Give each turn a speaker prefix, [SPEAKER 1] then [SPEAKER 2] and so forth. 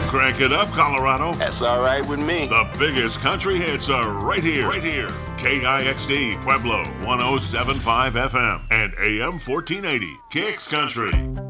[SPEAKER 1] Crank it up, Colorado.
[SPEAKER 2] That's all right with me.
[SPEAKER 1] The biggest country hits are right here. Right here. KIXD Pueblo 107.5 FM and AM 1480. Kicks Country.